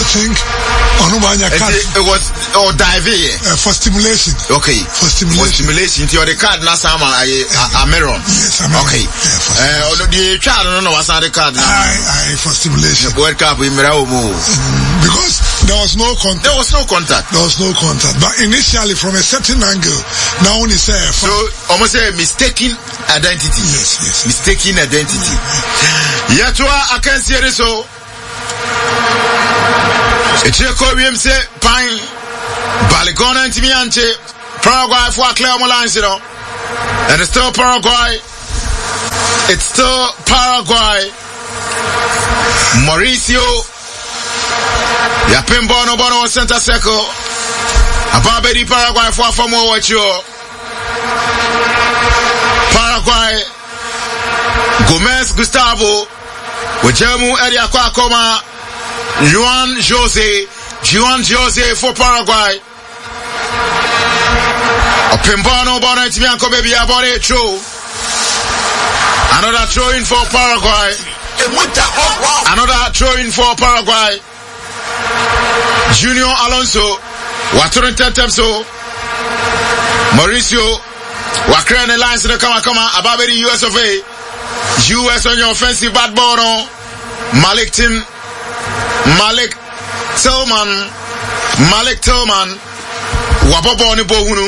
think Onubanya card. It was diving for stimulation. Okay. For stimulation. To the card na sama a mirror. Yes, a mirror. Okay. The child no was the card. I for stimulation. World Cup in because there was no contact. There was no contact. But initially, from a certain angle, now only say so almost a mistaken identity. Yes. Mistaken identity. Yet I can see it so. It's a Korean say pine Balogun and Timiante Paraguay for Clermont, you know. And it's still Paraguay. It's still Paraguay. Mauricio Yapim Bono center circle. Ababedi Paraguay for more what you Paraguay Gomez Gustavo Wajemu Elia Kwakoma Juan Jose for Paraguay. Opimbano Bonnet Mianco baby abore throw. Another throw in for Paraguay. Another throw in for Paraguay. Junior Alonso. Waturin Tetemso. Mauricio. Wakrene lines in the Kama Ababedi US of A. US on your offensive bad ball. Malik Tillman. Wapoponu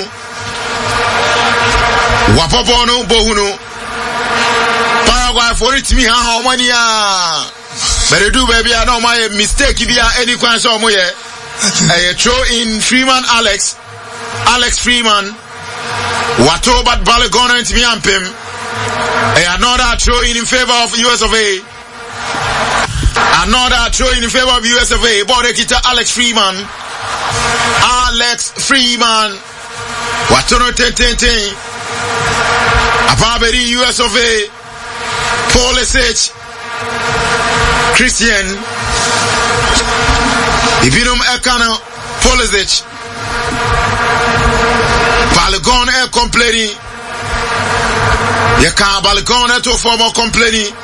Bohunu. Paraguay for it me how many but do baby I know my mistake if you are any question so moye. I throw in Freeman Alex Freeman. Watobat Balogun and Miampim. Another throw in favor of US of A. Another throw in favor of US of A. Bodekita Alex Freeman. Watono Tente. Ababedi US of A. Pulisic. Christian. Ibinum Ekano. Pulisic. Balogun est complaining. Yaka Balogun est au former complaining.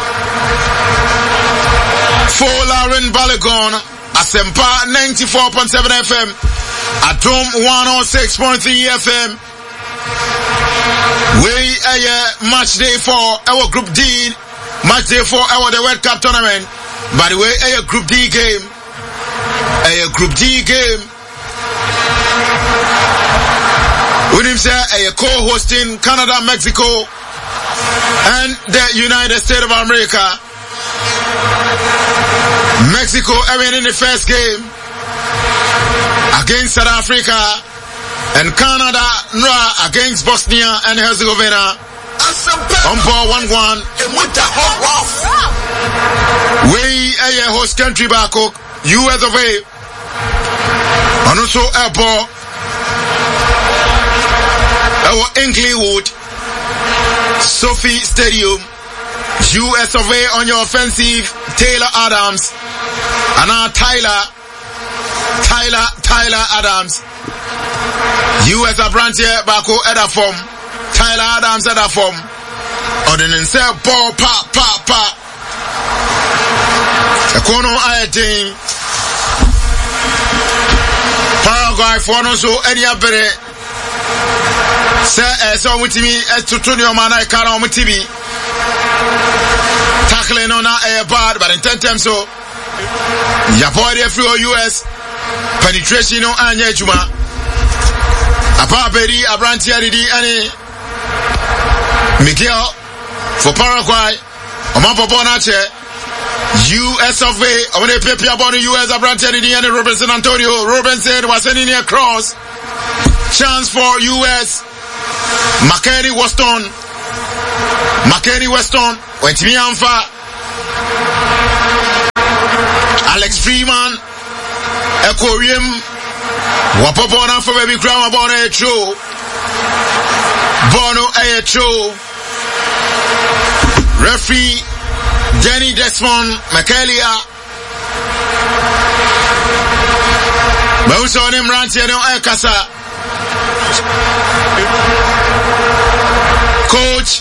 For Lauren Balogun, Asempa 94.7 FM, Atom 106.3 FM. We match day 4, our Group D, match day 4, our the World Cup tournament. By the way, a Group D game. With him say a co-hosting Canada, Mexico, and the United States of America. Mexico in the first game against South Africa, and Canada against Bosnia and Herzegovina. On ball 1-1. We a host country back US of A. And also airport. Our Inglewood Sophie Stadium. US of A on your offensive. Taylor Adams. And now Tyler Adams. US a branch here back at form. Tyler Adams at form. Or then say ball pa. A corner I Paraguay for no so any abere. Say so with me to Tunio Mana Kara on TV. Tackling on a bad, but in 10 times so. Yapori free US. Penetration on Anya Juma. Ababedi Abrantia Didi any Miguel for Paraguay. Omapa Bonache. US of A. I want to pay upon the US Abrantia Didi and Robinson Antonio. Robinson was sending a cross. Chance for US. McKenny Weston. Went me Amfa. Alex Freeman. Ekorium. Wapopona for baby grandma Bono a show. Referee Jenny Desmond Michaelia. Mauso him rantie no Ekasa. Coach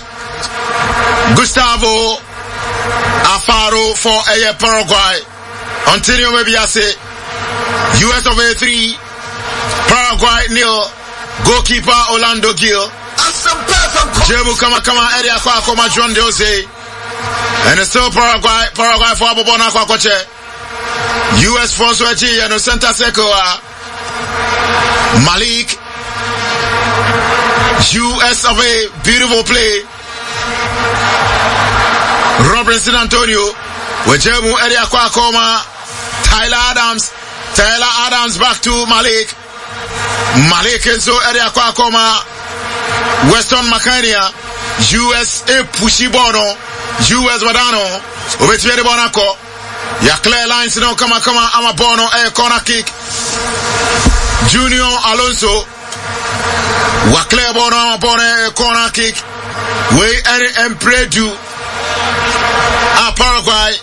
Gustavo Alfaro for Paraguay. Antonio maybe I say US of A3, Paraguay nil. Goalkeeper Orlando Gil. Jebu kama area kwa koma John Jose. And it's still Paraguay for Abobona kwa koche. US force wechi and center circle Malik. US of A, beautiful play. Robinson Antonio. Wejemu area kwa koma Tyler Adams back to Malik. Malik Enzo area kwa koma Weston Makania. US pushi bono. US Wadano. Obetiere bonako. Ya clear lines no kama ama bono corner kick. Junior Alonso. Wa clear bono ama bono corner kick. We Empredu. Paraguay.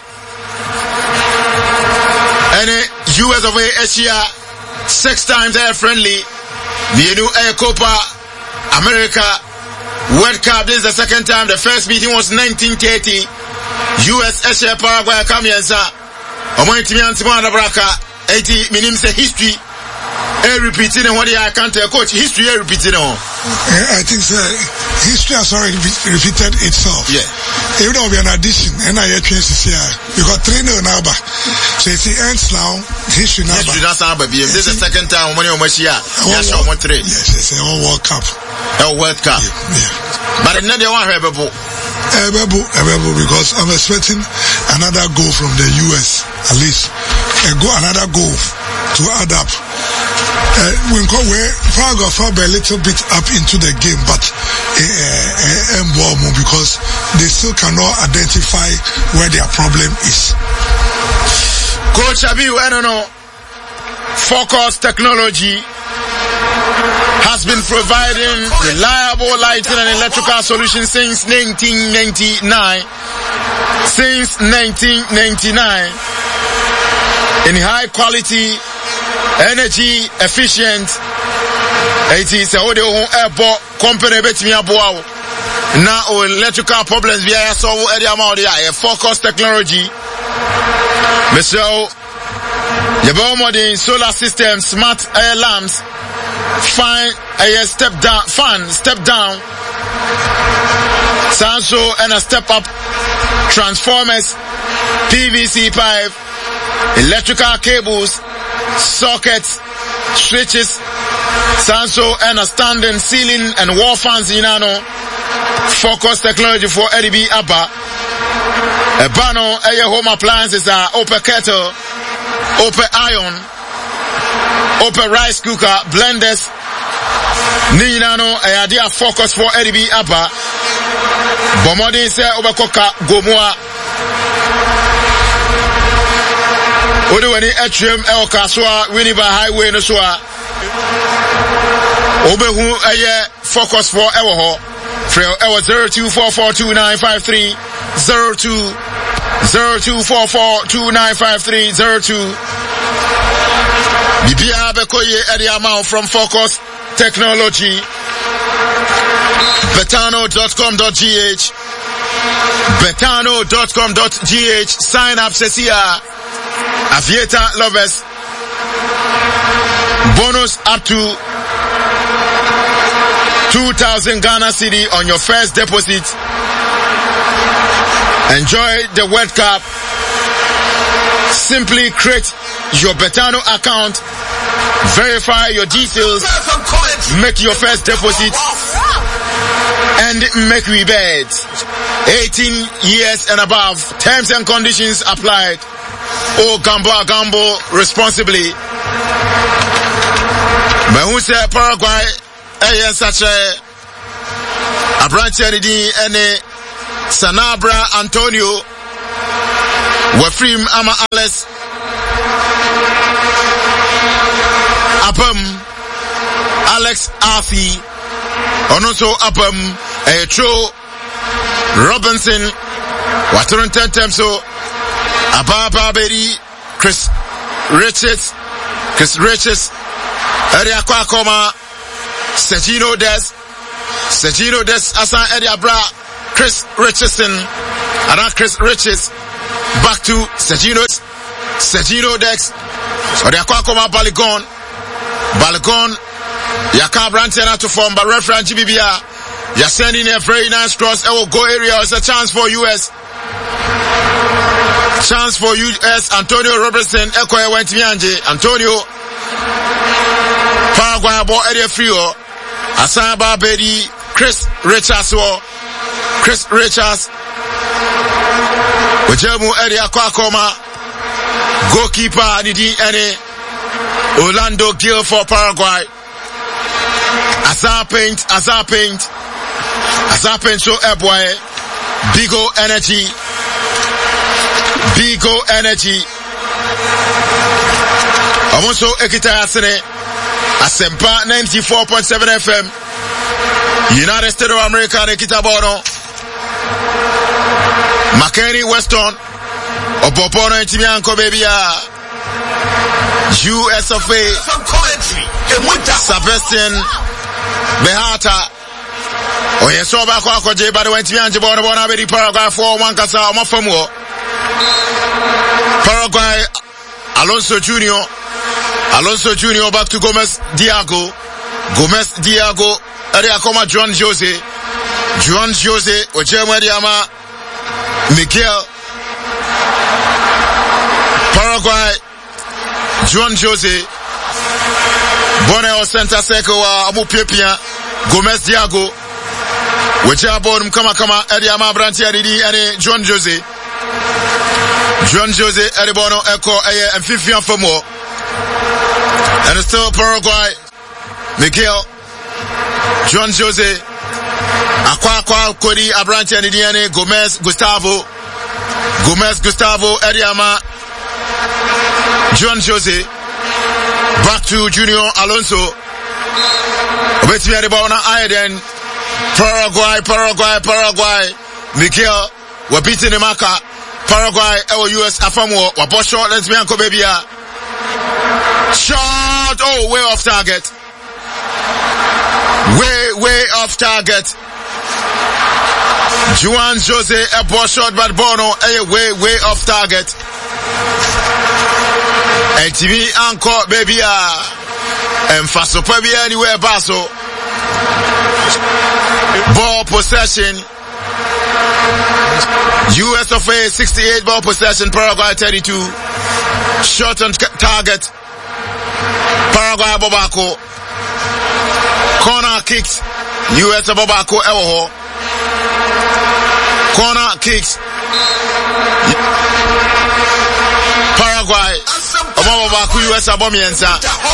And US of Asia 6 times air friendly. The new Air Copa America World Cup. This is the second time. The first meeting was 1930. US Asia Paraguay Kamianza. Braka 80 minimum history. Repeating what I can't tell coach. History repeating on. I think history has already repeated itself. Yeah. Even though we are an addition, and I change here. We got 3-0 now back. So it ends now. History now. History that's our baby. This is the second time when you're Machia. Yes, I want 3. Yes, World Cup. World Cup. Yeah. But another one Rebel. Because I'm expecting another goal from the US, at least. Another goal to add up. When Paraguay fell a little bit up into the game, but because they still cannot identify where their problem is. Coach Abiu, I don't know. Focus Technology has been providing reliable lighting and electrical solutions since 1999. Since 1999. In high quality, energy efficient. It is a airport company betimi aboa. Now electrical problems via solve area amount there. Focus Technology. Mr. Yabomodin solar system, smart air lamps, fine air step down, Sanso and a step up transformers, PVC pipe, electrical cables, sockets, switches, Sanso and a standing ceiling and wall fans in Ano. Focus Technology for LDB Abba. A bano, a home appliances are open kettle, open iron, open rice cooker, blenders. Ninano, a idea Focus for LDB Abba. Bomodi se obekoka gomoa. Odo wani atrium el kaswa Winneba Highway no so a obehu aye Focus for ewo ho frel ewo 02442953 02442953 Bibia bekoye edi amount from Focus Technology. Betano.com.gh Betano.com.gh. Sign up Cecia Aviator lovers. Bonus up to 2,000 Ghana cedi on your first deposit. Enjoy the World Cup. Simply create your Betano account, verify your details, make your first deposit, and make we bet. 18 years and above. Terms and conditions applied. Oh, gamble responsibly. But who said Paraguay? Such a branch any Sanabra Antonio Wafrim Ama Alex Apam Alex Afi Onoso Apam Tro Robinson Waturan Temso Ababa Berry Chris Richards Area Kwakoma Sergino Des Asan Area Bra Chris Richardson Chris Richards back to Sergino Dex Ode akwa Balogun Yaka Brantiana to form but reference GBBA. You're sending a very nice cross. It will go area. It's a chance for US. Chance for US. Antonio Robertson. Ekoye went Mianje. Antonio. Paraguay ball area frio. Asamba Bedi. Chris Richards. Ojemu area Kwakoma. Goalkeeper Nidi Ene. Orlando Gill for Paraguay. Azar paint so boy. Bigo energy. Amonso ekita asene. Asempa 94.7 FM. United States of America ekita bono. McKinney Weston. Opopono intimianko baby US of A. Sebastian Behata. Oye so ba kwa je ba de went mianje bona be di Paraguay for one kasa o mafamu. Paraguay Alonso Junior back to Gomez Diago area koma John Jose ojema diama Miguel Paraguay John Jose Boneo center circle wa abu piepia Gomez Diago wecha bon kama area ma branti adidi ane John Jose ere bono echo eye amphiphian famo and still Paraguay Miguel John Jose akwa kodi abranti adidi ane Gomez Gustavo area ma John Jose back to Junior Alonso. Obetimi adebona Aiden. Paraguay. Miguel we're beating the marker. Paraguay US Afamo wabo short. Let's be anko baby. Shot. Oh, way off target. Way off target. Juan Jose a ball shot but Bono way off target. TV encore baby and faso baby anywhere baso ball possession US of A 68 ball possession Paraguay 32 shot on target Paraguay Bobako corner kicks US of Bobako ewo corner kicks Paraguay Obabaku US abomiensa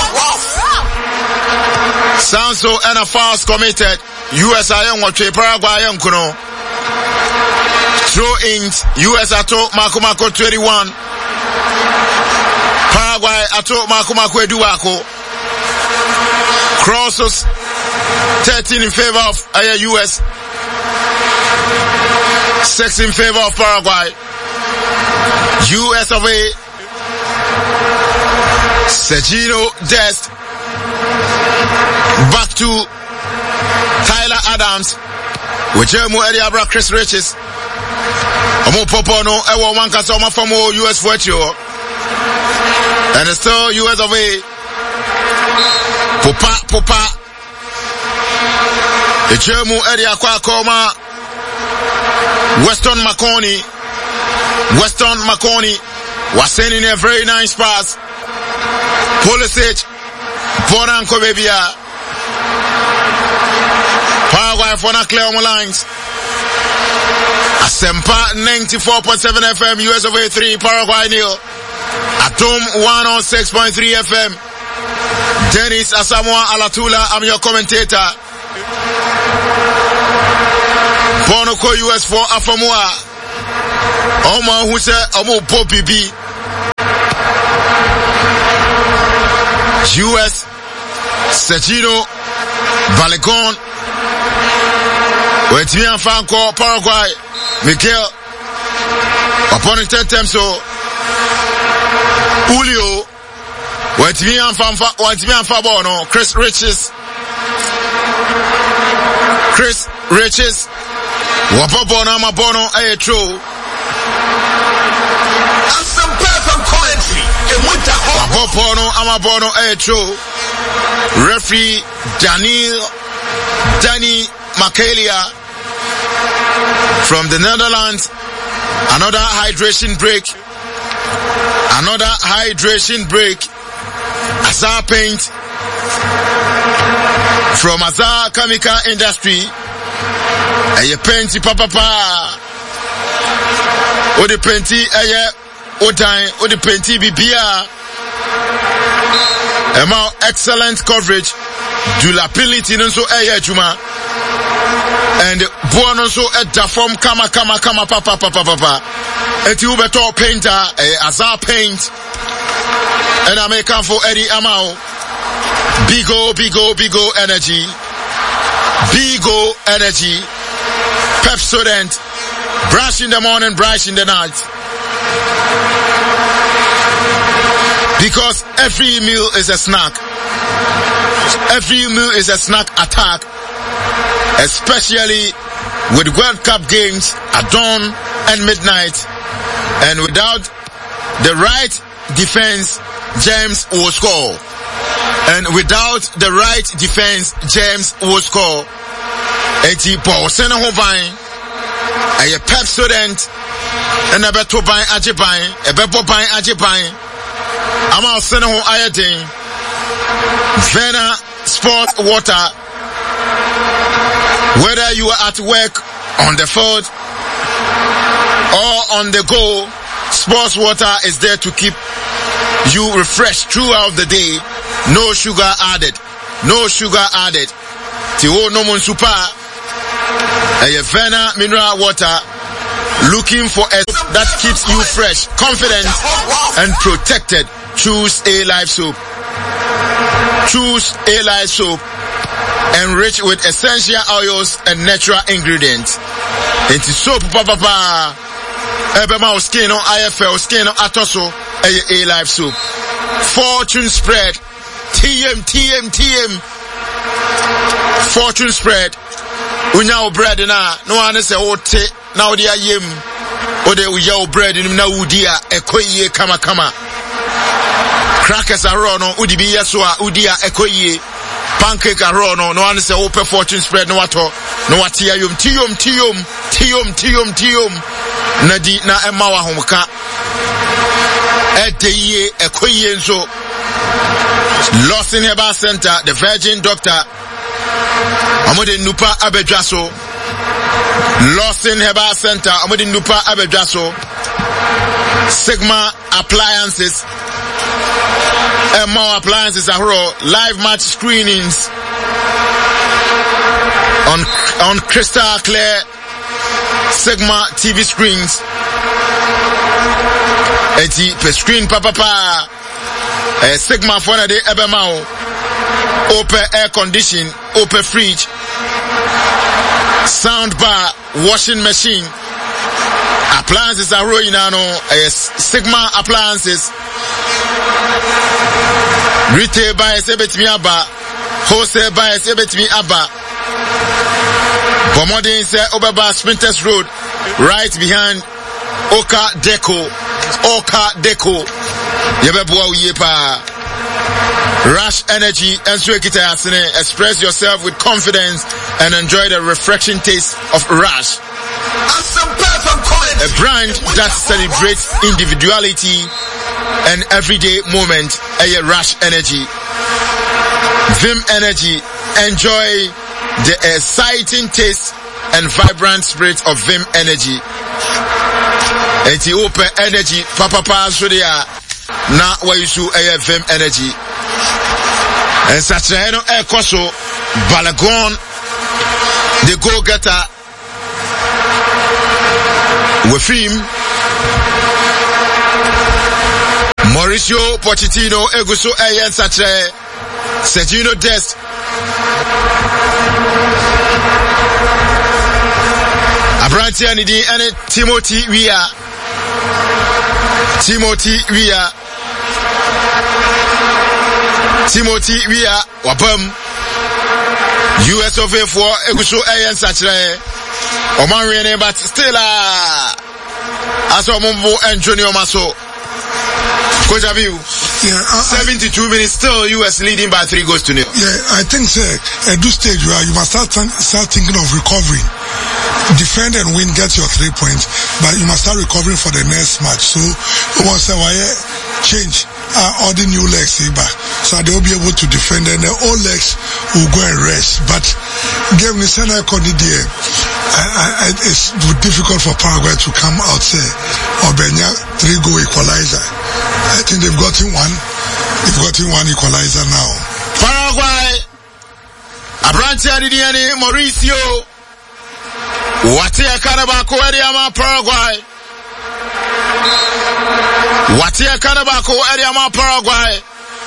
Sanso and a fouls committed US ayon watwe Paraguay ayon kuno throw ins US ato Makumako 21 Paraguay ato Makumako eduwako crosses 13 in favor of US 6 in favor of Paraguay US of A Sergio Dest back to Tyler Adams Wejemu Ediabra Chris Riches Omo Popono Ewo Wankasa Oma Famo US Fuetio and it's still US of A Popa Wejemu Ediakwa Koma Weston McConey was sending a very nice pass. Pulisic, Bonanko Bebia. Paraguay for not clear on the lines. Asempa 94.7 FM, US of A3, Paraguay nil. Atom 106.3 FM. Dennis Asamoah Alatula, I'm your commentator. Bonoko US for Afamua. Oma who said Omo Poppy B. US Sergio Balogun Wetimian Franco Paraguay Miguel upon it so Julio Wetimian Fabono Chris Riches Wapobono Mabono Ayetro Amabono Echo. Referee Danny Makalia from the Netherlands. Another hydration break. Azar Paint from Azar Chemical Industry. Aye painty papa. Odi painty aye odan odi painty bibia. Ema excellent coverage. Durability nso aye juma. And buono so edda form kama papa. Eti ubeto painter Azar Paint. And I make for Eddie Amao. Bigo energy. Bigo energy. Pepsodent. Brush in the morning, brush in the night. Because every meal is a snack. Every meal is a snack attack. Especially with World Cup games at dawn and midnight. And without the right defense, James will score. And without the right defense, James will score. Eti Paul Senahovine, a Pepsodent, and a beto bine Ajibine, a bebo bine Ajibine. Amal Senaho Ayadin, Vena Sport Water. Whether you are at work, on the field, or on the go, Sports Water is there to keep you refreshed throughout the day. No sugar added. Tiwo no mun super. A Vena mineral water. Looking for a that keeps you fresh, confident, and protected. Choose A Life Soap. Enriched with essential oils and natural ingredients. It's soap papa. Ebema skin on IFL, skin on Atoso, A Life Soap. Fortune Spread. TM. Fortune Spread. Unya bread na no one say ote na odi ayem. Ode uya bread na udia ekoye kama. Crackers are raw no udi bi yeswa udia ekoye. Pancake are raw no one say open Fortune Spread no wato no watia yum tiyum nadi na emma wa homka edeye ekoye nso Lawson Herbal Center, the Virgin Doctor Amode Nupa Abedjaso. Lawson Herbal Center Amode Nupa Abedjaso. Sigma Appliances, Emma Appliances are live match screenings on crystal clear Sigma TV screens. Eti per screen papa. Sigma for the Ebemao. Open air condition, open fridge, sound bar, washing machine. Appliances are rolling now. Sigma Appliances. Retail buyers ebetimi aba, wholesale buyers ebetimi aba. Bomodin say Obaba Sprinters Road, right behind Oka Deco. Yebebwa uyepa. Rush Energy and Swekita Yasine. Express yourself with confidence and enjoy the refreshing taste of Rush. A brand that celebrates individuality and everyday moment. A Rush Energy. Vim Energy. Enjoy the exciting taste and vibrant spirit of Vim Energy. Ethiopia Energy. Papa Sudia. Na wayusu a Vim Energy. And Satrano Air Koso, Balagon, the go-getter, with him, Mauricio Pochettino, Eguso Ayan Satre, Sergino Dest, Abranti Anidi, and Timothy Weah, Wapam, US of A4, Eguso Ayan Satre, Oman but still, Aso Mumbo and Junior Maso. Coach Abiu. Yeah, 72 minutes, still US leading by 3 goals to 0. Yeah, I think at this stage where you must start thinking of recovering. Defend and win, get your 3 points, but you must start recovering for the next match. So once a while, change all the new legs back, so they will be able to defend, and the old legs will go and rest. But game is it's difficult for Paraguay to come out there or Benya 3-goal equalizer. I think they've gotten one. They've gotten one equalizer now. Paraguay, Abrantia Didiani, Mauricio, Watia Kanabako, Ediama, Paraguay. Watia Kanabako, Ediama, Paraguay.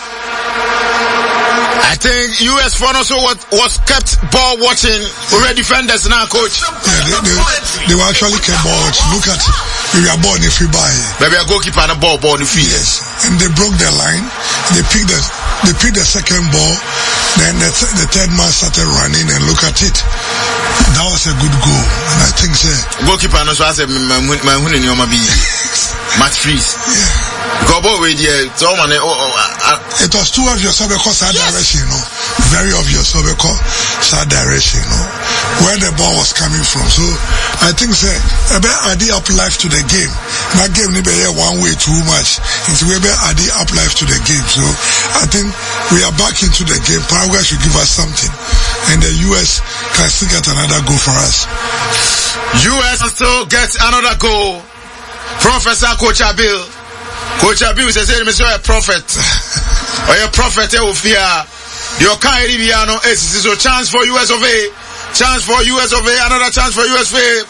I think US Fund also was kept ball watching. We were defenders now, coach. Yeah, they were actually kept ball watching. Look at we are born if we buy. Maybe a goalkeeper and a ball in the field. Yes, and they broke their line. They picked the second ball. Then the third man started running, and look at it. That was a good goal, and I think goalkeeper also has a match freeze. Yeah. It was too obvious because that direction, very obvious because that direction, where the ball was coming from. So I think I did up life to the game. That game never one way too much. It's we add up life to the game. So I think we are back into the game. Paraguay should give us something, and the US can still get another goal for us. US still gets another goal. Professor Coach Abil. Coach Abiu says, "You're a prophet. Or a prophet of fear. Your kind Riviano is a chance for US of A. Chance for US of A. Another chance for US of A.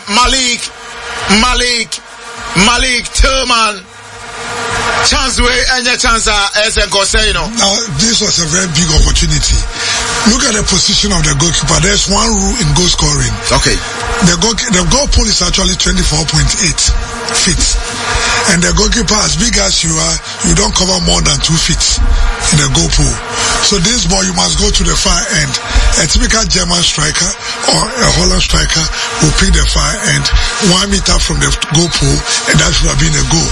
Malik Tillman. Chance way and your chance as a Goseno. Now, this was a very big opportunity. Look at the position of the goalkeeper. There's one rule in goal scoring. Okay. The goal pole is actually 24.8 feet. And the goalkeeper, as big as you are, you don't cover more than 2 feet in the goal pole. So this ball, you must go to the far end. A typical German striker or a Holland striker will pick the far end 1 meter from the goal pole, and that should have been a goal.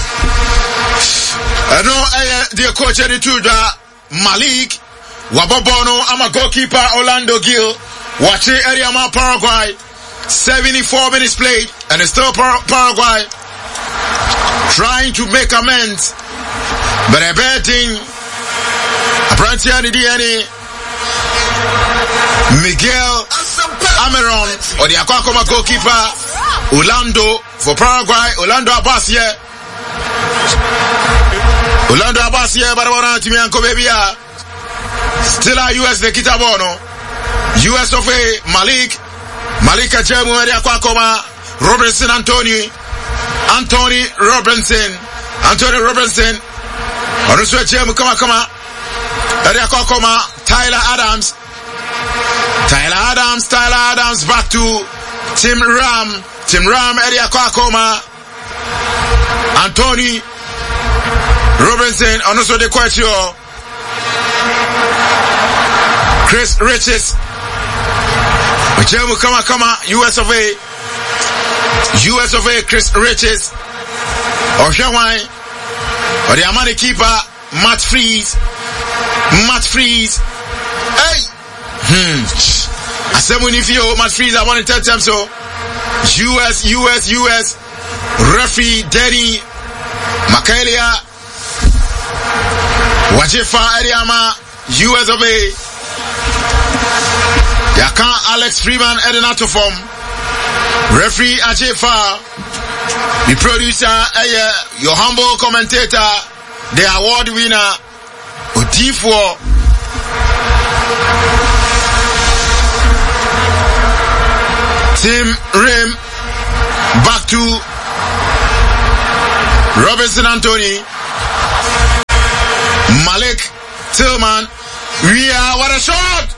I know the coach of the two, Malik Wabobono, I'm a goalkeeper, Orlando Gil, watching Eriama, Paraguay. 74 minutes played, and it's still Paraguay trying to make amends. But a bad thing, Abrantiani Diani, Miguel Ameron, or the Akwakoma goalkeeper, Orlando for Paraguay, Orlando Abbas here. Orlando Abbas here, but I want to be Uncle Babia. Still a US the Kitabono. US of A, Malik Achemu, Eria Kwakoma, Robertson Anthony Robinson. Onusu Achemu, come. Eria Kwakoma, Tyler Adams, back to Tim Ram, Eria Kwakoma, Anthony Robinson, Onusu de Quatio, Chris Riches, come, US of A, Chris Riches, Oshawai, or the Amani keeper, Matt Freeze. Hey! I said when if you Matt Freeze, I want to tell them so. US, referee Denny, Makaelia, Wajefa Eriama, US of A. Yakan Alex Freeman Edenato form. Referee Ajefa. The producer, your humble commentator, the award winner, Otifo. Tim Rim. Back to Robinson Anthony. Malik Tillman. What a shot!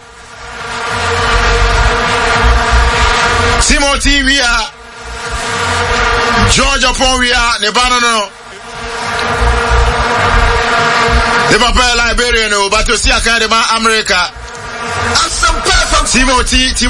Timothy George upon Nebano. The Papa Liberian, but to see a kind of America. Timothy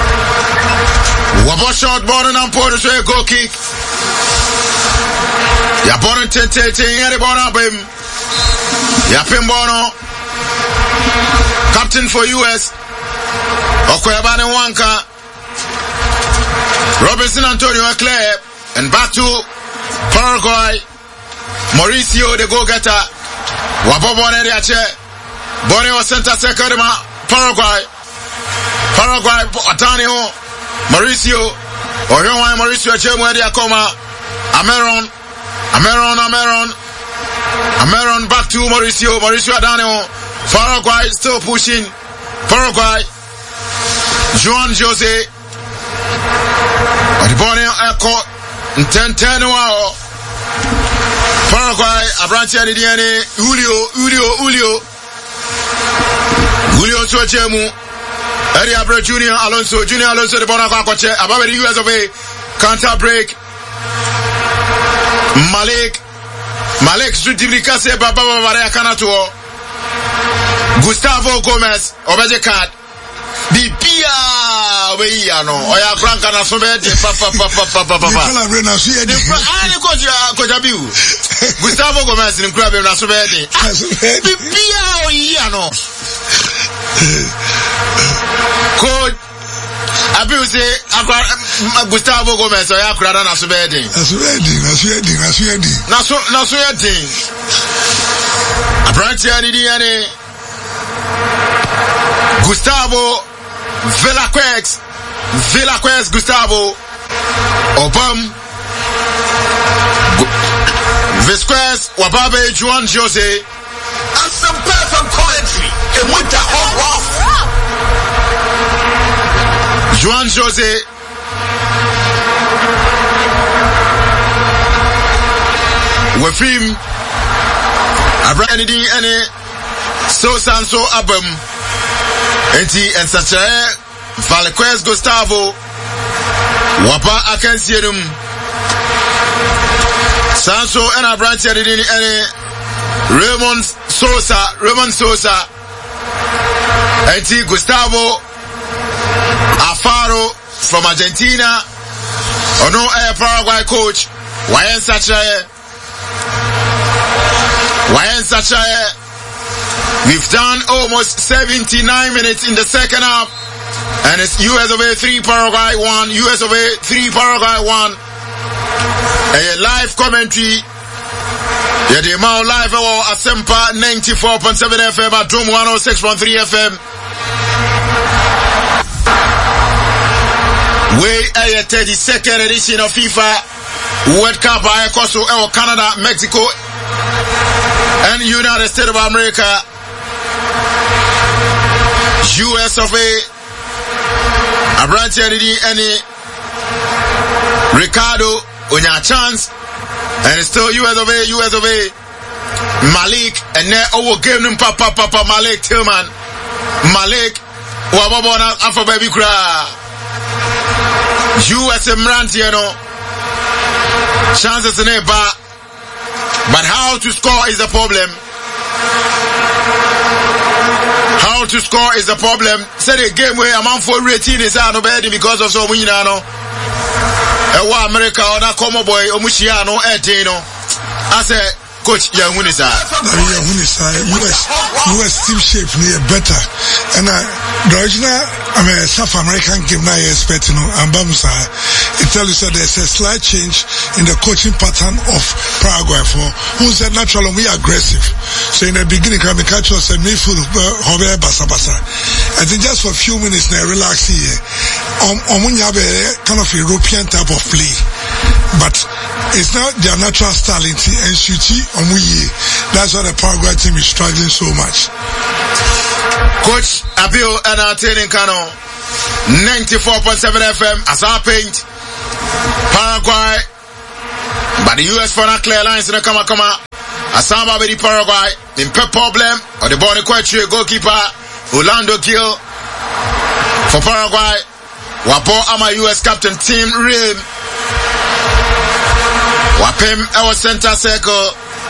Wabo shot, born and poured a goal kick. Ya born ten yere born abem. Ya pembono. Captain for US. Okoyabane Wanka. Robinson Antonio Eclair. And back to Paraguay. Mauricio the go-getter. Wabobone Riache. Borneo center second Paraguay. Paraguay Atanio. Mauricio. Ohion Mauricio Chemwe Diakoma. Ameron back to Mauricio Adanio. Paraguay still pushing. Paraguay. Juan Jose. Borneo Echo. 10 wow. Paraguay Abranchi Adidiane. Julio Suachemu. Eddie Abreu Junior Alonso the Bonaka Koche. Above the US of A. Counter break. Malik Sudiblikase Baba Maria Kanatuo. Gustavo Gomez Obejekat. Bibia Obeyano. Oya Franca Nasobe Papa. Gustavo Gomez in Crab Nasobe. Bibia Oyano. Coach Abuse Gustavo Gomez or Yakrada Nasubedi. Nasuyadi. Abrantiani Gustavo Villaquez Gustavo Obam Visquez Wababe Juan Jose and some perfect commentary and with the hot rough. Juan Jose with him Abrani any so Abam and such a Valquez Gustavo Wapa Akensium Sanso and Abranti any Raymond Sosa and Gustavo Afaro from Argentina. Ono Paraguay coach. Wayen Sachaye. We've done almost 79 minutes in the second half. And it's US of A 3 Paraguay 1. US of A 3 Paraguay 1. A live commentary. Yeah, the amount live at Sempa 94.7 FM at Drum 106.3 FM. We a 32nd edition of FIFA World Cup by Koso, Canada, Mexico, and United States of America. US of A, Abranti any Ricardo Onya Chance, and it's still US of A, Malik, and now our game Papa Malik Tillman, Malik, Wababona Alpha Baby Kra. US Mrantiano chances in a bar, but how to score is the problem. How to score is the problem. Say the game where a man for rating is out of bed because of some winano. America on a common boy, Omushiano, Etino. I said, Coach Yahunisa. US team shape near better. And the original South American game now you're expecting and Bamusa. It tells you that there's a slight change in the coaching pattern of Paraguay for who said naturally we aggressive. So in the beginning can be catch us and midfield hover basa. I think just for a few minutes now relax here. Kind of European type of play. But it's not their natural style and shooty on that's why the Paraguay team is struggling so much. Coach Abil and Artane Kano 94.7 FM as our paint Paraguay but the US for not clear lines in the Kama Asamba with the Paraguay in pep problem or the Bonnie Quetri goalkeeper Orlando Gil for Paraguay Wapo Ama US captain Team Rim Wapem our center circle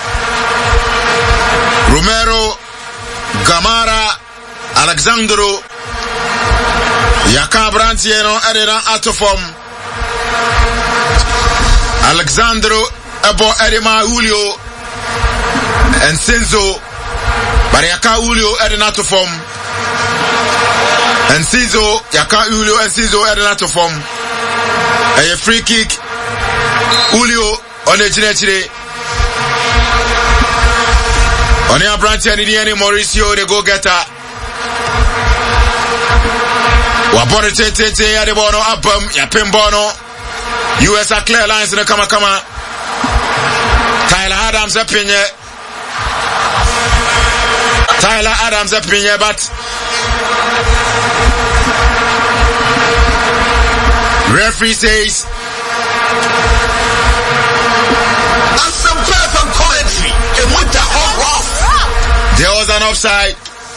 Romero Gamara Alexandro Yaka Brantieno Edena Atofom Alexandro ebo edema Julio and Sinzo but yaka Julio edena to form and Sinzo yaka Julio and Sinzo edena to form a free kick Julio on the Chinechire on the branch and the Mauricio the go getter wabone tete ya de bono abam ya pimbono US a clear lines in the kama Tyler Adams opinion but referee says that's some perfect commentary and with the whole off there was an offside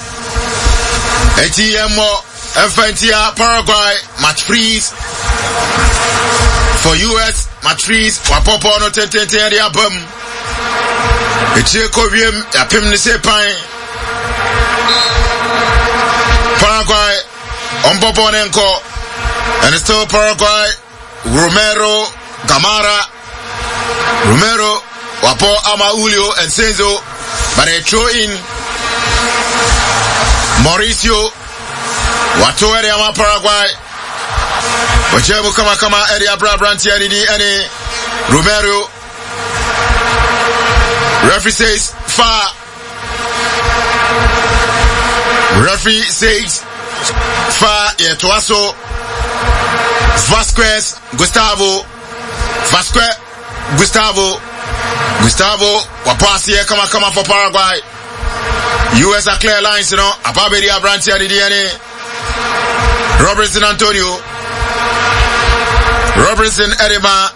ATMO Infantia Paraguay match freeze for US match freeze wapopo no tente ya album echeko wiem apem ne sepan Paraguay ombobo nenko and still Paraguay Romero wapo ama Julio and Senzo but they throw in Mauricio watu eri ama Paraguay wachebu kama eri abra branti any Romero referee says far Yetuaso Vasquez Gustavo wapasi kama for Paraguay US are clear lines you know ababeri abranti any Robertson Antonio Robertson Edema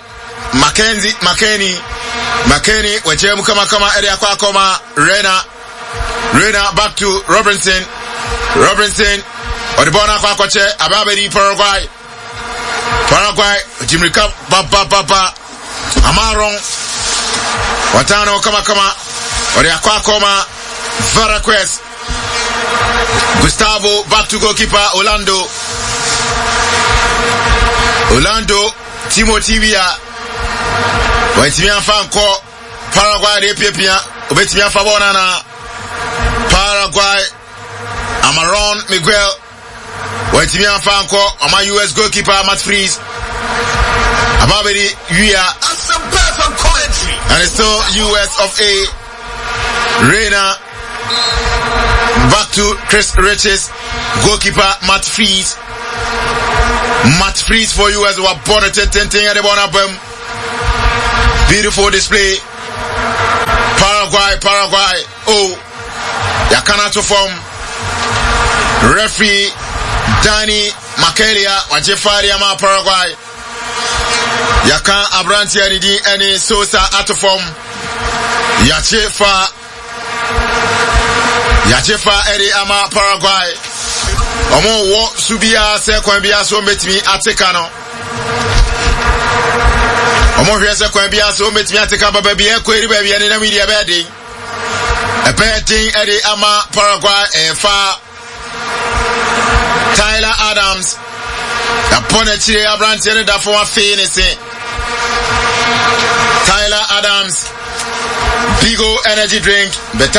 McKenny wachemu kama area kwa koma Rena back to Robertson odibona kwa koche ababeri Paraguay Jimrika baba Amaron watano kama area kwa koma Varaquez Gustavo back to goalkeeper Orlando Timothy Via Waitimia Fanko Paraguay de Pia Obetimia Favona Paraguay Amaron Miguel Waitimia Fanko ama US goalkeeper Matt Freeze Ababedi Via and it's still US of A Reina back to Chris Riches goalkeeper Matt Freeze for US who are born at 10 at the bottom. Beautiful display. Paraguay. Oh, yakana to form. Referee Danny Makelia wajefari ama Paraguay. Yakan Abranti any Sosa out of form. Yachefa eri ama Paraguay. Omo wo subia se kwan bia so metimi ateka no. Omo hwe se kwan bia so metimi ateka baba bia ko eri ba bia ne na media be dey. Epetin eri ama Paraguay fa Tyler Adams. Apone chire abranti ne da for afei se. Tyler Adams Bigo energy drink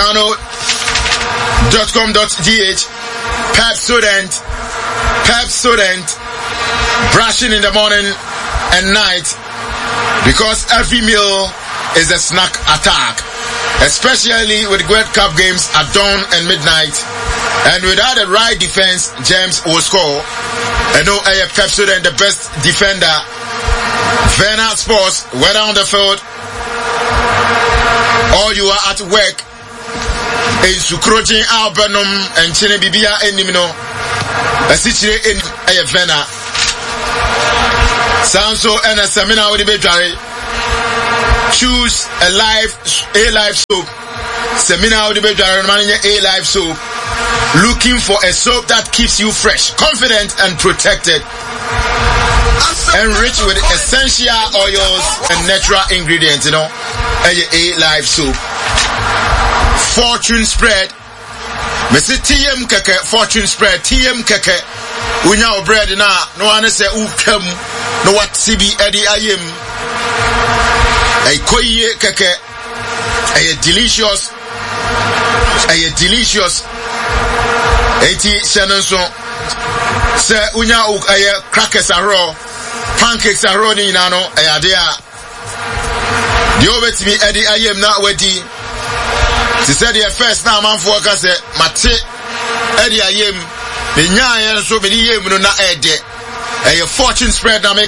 betano.com.gh Pep Student brushing in the morning and night because every meal is a snack attack, especially with World Cup games at dawn and midnight, and without the right defense James will score. I know Pep Student the best defender. Werner Sports whether on the field or you are at work is Sukrojin Albanum and Chine Bibia Enimino Asichire in Ayavena Sanso and a seminar with the Bedjari. Choose a live soap. Seminar with the Bedjari managing a live soap. Looking for a soap that keeps you fresh, confident and protected. Enriched with essential oils and natural ingredients, you know. A live soap. Fortune spread. Mesi TM keke fortune spread. TM keke. Unya o bread na no one say ukam no what CB Eddie ayem. koye keke delicious eti shanonso se unya crackers aro pancakes aro ni na no ade a de obetimi edi ayem na wadi ti said the first na manfo ka se mate edi ayem me nyaa yen so me di yem no na ede fortune spread na me